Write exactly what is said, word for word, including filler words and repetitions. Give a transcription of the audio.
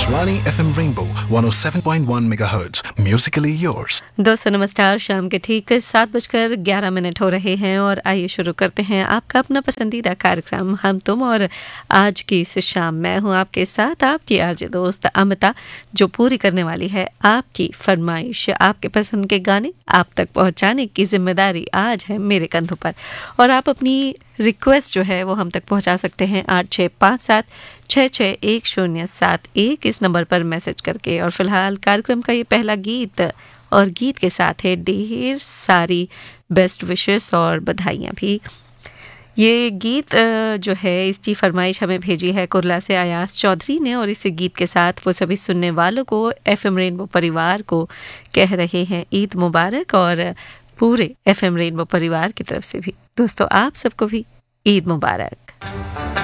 Akashvani F M Rainbow one oh seven point one megahertz. Musically yours. दोस्तों नमस्कार। शाम के ठीक सात बजकर ग्यारह मिनट हो रहे हैं और आइए शुरू करते हैं आपका अपना पसंदीदा कार्यक्रम हम तुम। और आज की इस शाम मैं हूं आपके साथ, आपकी आरजे दोस्त अमिता, जो पूरी करने वाली है आपकी फरमाइश। आपके पसंद के गाने आप तक पहुंचाने की जिम्मेदारी आज है मेरे कंधों पर। और आप अपनी रिक्वेस्ट जो है वो हम तक पहुंचा सकते हैं आठ छः पाँच सात छः छः एक शून्य सात एक इस नंबर पर मैसेज करके। और फिलहाल कार्यक्रम का ये पहला गीत और गीत के साथ है ढेर सारी बेस्ट विशेस और बधाइयाँ भी। ये गीत जो है इसकी फरमाइश हमें भेजी है कुरला से अयास चौधरी ने, और इस गीत के साथ वो सभी सुनने वालों को, एफएम रेनबो परिवार को कह रहे हैं ईद मुबारक। और पूरे एफएम रेनबो परिवार की तरफ से भी दोस्तों आप सबको भी ईद मुबारक।